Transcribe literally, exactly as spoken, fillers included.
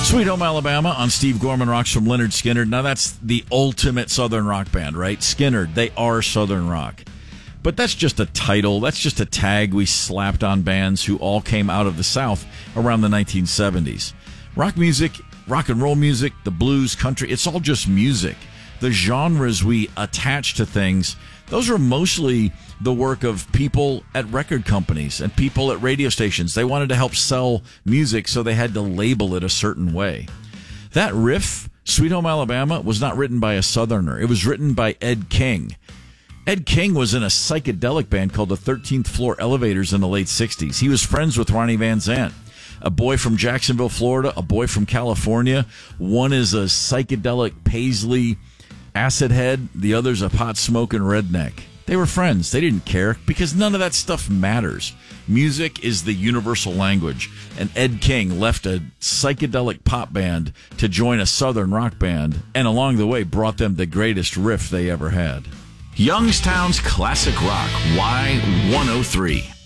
Sweet Home Alabama on Steve Gorman Rocks from Lynyrd Skynyrd. Now that's the ultimate Southern rock band, right? Skynyrd, they are Southern rock. But that's just a title. That's just a tag we slapped on bands who all came out of the South around the nineteen seventies. Rock music, rock and roll music, the blues, country, it's all just music. The genres we attach to things, those are mostly the work of people at record companies and people at radio stations. They wanted to help sell music, so they had to label it a certain way. That riff, Sweet Home Alabama, was not written by a Southerner. It was written by Ed King. Ed King was in a psychedelic band called the thirteenth Floor Elevators in the late sixties. He was friends with Ronnie Van Zant, a boy from Jacksonville, Florida, a boy from California. One is a psychedelic Paisley acid head. The other's a pot-smoking redneck. They were friends. They didn't care because none of that stuff matters. Music is the universal language, and Ed King left a psychedelic pop band to join a Southern rock band, and along the way brought them the greatest riff they ever had. Youngstown's Classic Rock, Y one oh three.